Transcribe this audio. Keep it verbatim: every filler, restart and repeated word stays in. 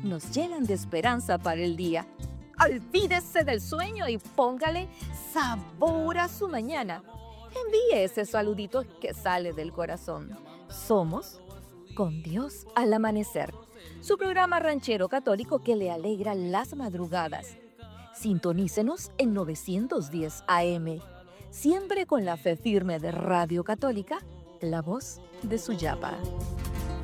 nos llenan de esperanza para el día. Olvídese del sueño y póngale sabor a su mañana. Envíe ese saludito que sale del corazón. Somos Con Dios al Amanecer, su programa ranchero católico que le alegra las madrugadas. Sintonícenos en novecientos diez A M, siempre con la fe firme de Radio Católica, la voz de Suyapa.